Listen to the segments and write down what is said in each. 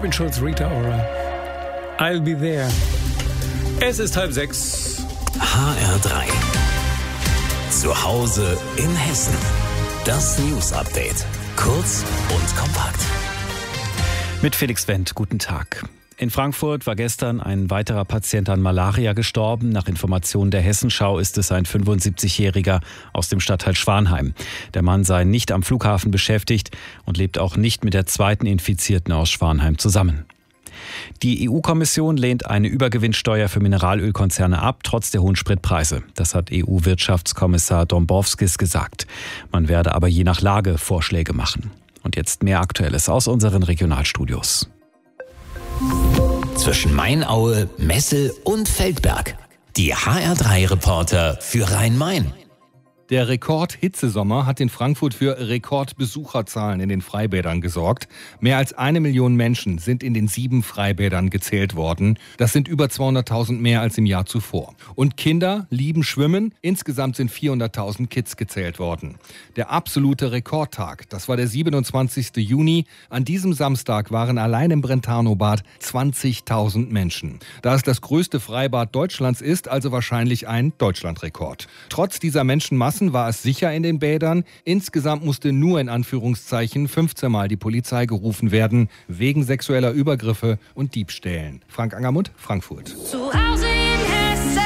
Robin Schulz, Rita Ora. I'll be there. Es ist 5:30. HR3. Zu Hause in Hessen. Das News Update. Kurz und kompakt. Mit Felix Wendt, guten Tag. In Frankfurt war gestern ein weiterer Patient an Malaria gestorben. Nach Informationen der Hessenschau ist es ein 75-Jähriger aus dem Stadtteil Schwanheim. Der Mann sei nicht am Flughafen beschäftigt und lebt auch nicht mit der zweiten Infizierten aus Schwanheim zusammen. Die EU-Kommission lehnt eine Übergewinnsteuer für Mineralölkonzerne ab, trotz der hohen Spritpreise. Das hat EU-Wirtschaftskommissar Dombrovskis gesagt. Man werde aber je nach Lage Vorschläge machen. Und jetzt mehr Aktuelles aus unseren Regionalstudios. Zwischen Mainaue, Messel und Feldberg. Die HR3-Reporter für Rhein-Main. Der Rekord-Hitzesommer hat in Frankfurt für Rekordbesucherzahlen in den Freibädern gesorgt. Mehr als 1 Million Menschen sind in den 7 Freibädern gezählt worden. Das sind über 200.000 mehr als im Jahr zuvor. Und Kinder lieben Schwimmen. Insgesamt sind 400.000 Kids gezählt worden. Der absolute Rekordtag, das war der 27. Juni. An diesem Samstag waren allein im Brentano-Bad 20.000 Menschen. Da es das größte Freibad Deutschlands ist, also wahrscheinlich ein Deutschlandrekord. Trotz dieser Menschenmassen war es sicher in den Bädern. Insgesamt musste nur in Anführungszeichen 15 Mal die Polizei gerufen werden, wegen sexueller Übergriffe und Diebstählen. Frank Angermund, Frankfurt. Zu Hause in Hessen.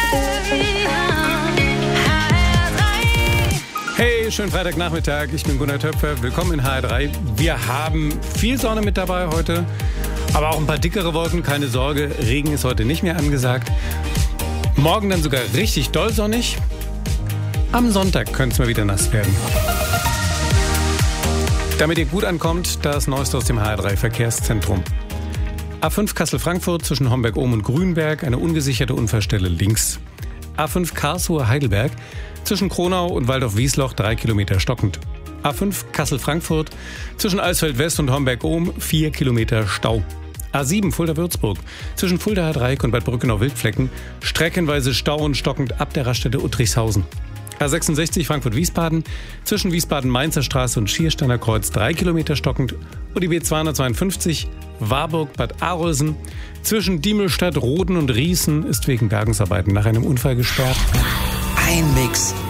Hey, schönen Freitagnachmittag. Ich bin Gunnar Töpfer. Willkommen in HR3. Wir haben viel Sonne mit dabei heute, aber auch ein paar dickere Wolken. Keine Sorge, Regen ist heute nicht mehr angesagt. Morgen dann sogar richtig doll sonnig. Am Sonntag könnte es mal wieder nass werden. Damit ihr gut ankommt, das Neueste aus dem HR3 Verkehrszentrum. A5 Kassel-Frankfurt zwischen Homberg-Ohm und Grünberg, eine ungesicherte Unfallstelle links. A5 Karlsruhe-Heidelberg zwischen Kronau und Waldorf-Wiesloch 3 Kilometer stockend. A5 Kassel-Frankfurt zwischen Alsfeld-West und Homberg-Ohm 4 Kilometer Stau. A7 Fulda-Würzburg zwischen Fulda-Dreieck und Bad Brückenau-Wildflecken streckenweise Stau und stockend ab der Raststätte Uttrichshausen. A66 Frankfurt-Wiesbaden zwischen Wiesbaden-Mainzer Straße und Schiersteiner Kreuz 3 Kilometer stockend und die B252 Warburg-Bad Arolsen zwischen Diemelstadt, Roden und Riesen ist wegen Bergungsarbeiten nach einem Unfall gesperrt. Ein Mix